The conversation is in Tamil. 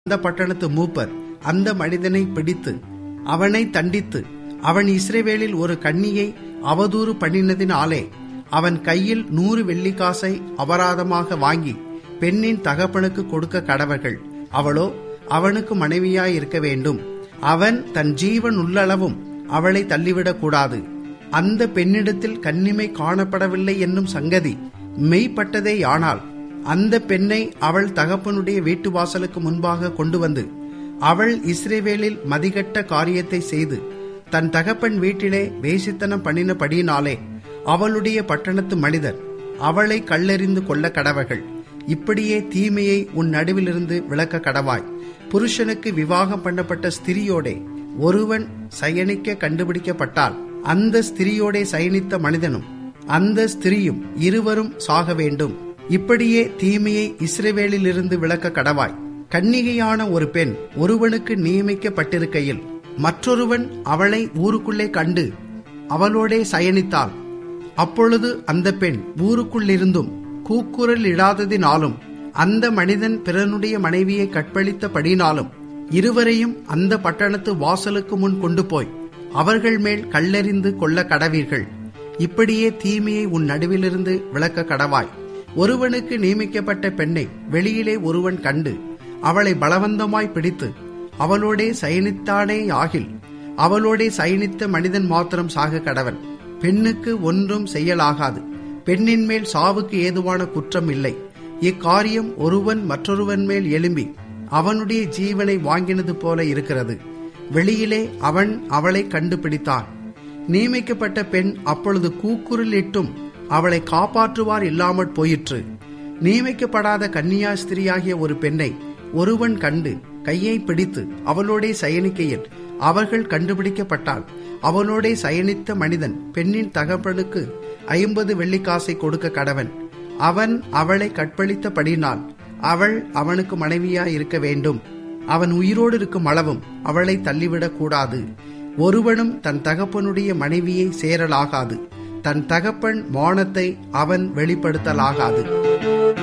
அந்த பட்டணத்து மூப்பர் அந்த மனிதனை பிடித்து அவனை தண்டித்து, அவன் இஸ்ரவேலில் ஒரு கன்னியை அவதூறு பண்ணினதினாலே அவன் கையில் 100 வெள்ளிக்காசை அபராதமாக வாங்கி பெண்ணின் தகப்பனுக்கு கொடுக்க கடவர்கள். அவளோ அவனுக்கு மனைவியாயிருக்க வேண்டும். அவன் தன் ஜீவன் உள்ளளவும் அவளை தள்ளிவிடக் கூடாது. அந்த பெண்ணிடத்தில் கன்னிமை காணப்படவில்லை என்னும் சங்கதி மெய்ப்பட்டதேயானால் அந்த பெண்ணை அவள் தகப்பனுடைய வீட்டு வாசலுக்கு முன்பாக கொண்டு வந்து, அவள் இஸ்ரவேலில் மதிகட்ட காரியத்தை செய்து தன் தகப்பன் வீட்டிலே வேசித்தனம் பண்ணினபடியினாலே அவளுடைய பட்டணத்து மனிதர் அவளை கல்லெறிந்து கொள்ள கடவர்கள். இப்படியே தீமையை உன் நடுவிலிருந்து விலக்க கடவாய். புருஷனுக்கு விவாகம் பண்ணப்பட்ட ஸ்திரியோடே ஒருவன் சயனிக்க கண்டுபிடிக்கப்பட்டால் அந்த ஸ்திரியோடே சயனித்த மனிதனும் அந்த ஸ்திரியும் இருவரும் சாக வேண்டும். இப்படியே தீமையை இஸ்ரவேலிலிருந்து விலக்க கடவாய். கன்னிகையான ஒரு பெண் ஒருவனுக்கு நியமிக்கப்பட்டிருக்கையில் மற்றொருவன் அவளை ஊருக்குள்ளே கண்டு அவளோடே சயனித்தாள், அப்பொழுது அந்த பெண் ஊருக்குள்ளிருந்தும் கூக்குரல் இடாததினாலும் அந்த மனிதன் பிறனுடைய மனைவியை கற்பழித்தபடினாலும் இருவரையும் அந்த பட்டணத்து வாசலுக்கு முன் கொண்டு போய் அவர்கள் மேல் கல்லெறிந்து கொள்ள கடவீர்கள். இப்படியே தீமையை உன் நடுவிலிருந்து விலக்க கடவாய். ஒருவனுக்கு நியமிக்கப்பட்ட பெண்ணை வெளியிலே ஒருவன் கண்டு அவளை பலவந்தமாய் பிடித்து அவளோடே சயனித்தானே ஆகில் அவளோடே சயனித்த மனிதன் மாத்திரம் சாக கடவன். பெண்ணுக்கு ஒன்றும் செய்யலாகாது. பெண்ணின் மேல் சாவுக்கு ஏதுவான குற்றம் இல்லை. இக்காரியம் ஒருவன் மற்றொருவன் மேல் எழும்பி அவனுடைய ஜீவனை வாங்கினது போல இருக்கிறது. வெளியிலே அவன் அவளை கண்டுபிடித்தான். நியமிக்கப்பட்ட பெண் அப்பொழுது கூக்குரலிட்டும் அவளை காப்பாற்றுவார் இல்லாமற் போயிற்று. நியமிக்கப்படாத கன்னியாஸ்திரியாகிய ஒரு பெண்ணை ஒருவன் கண்டு கையை பிடித்து அவளோடே சயனிக்கையில் அவர்கள் கண்டுபிடிக்கப்பட்டால் அவளோடே சயனித்த மனிதன் பெண்ணின் தகப்பனுக்கு 50 வெள்ளிக்காசை கொடுக்க கடவன். அவன் அவளை கற்பழித்தபடினால் அவள் அவனுக்கு மனைவியாய் இருக்க வேண்டும். அவன் உயிரோடு இருக்கும் அளவும் அவளை தள்ளிவிடக் கூடாது. ஒருவனும் தன் தகப்பனுடைய மனைவியை சேரலாகாது. தன் தகப்பன் மானத்தை அவன் வெளிப்படுத்தலாகாது.